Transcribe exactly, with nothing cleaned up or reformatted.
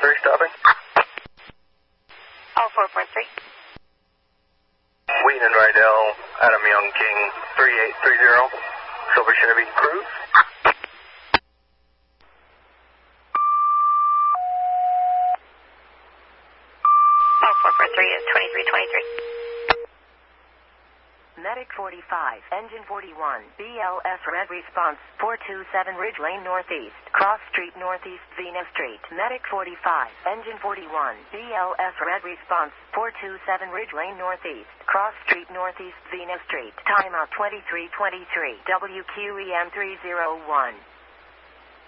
three stopping. Oh, four four three. Wheaton and Rydell, Adam Young King, three eight three zero. Silver Chevy Cruise. Oh, four four three is twenty-three twenty-three. Medic forty-five, Engine forty-one, B L S Red Response, four two seven Ridge Lane Northeast, Cross Street Northeast, Venus Street. Medic forty-five, Engine forty-one, B L S Red Response, four two seven Ridge Lane Northeast, Cross Street Northeast, Venus Street. Timeout twenty-three twenty-three, W Q E M three zero one.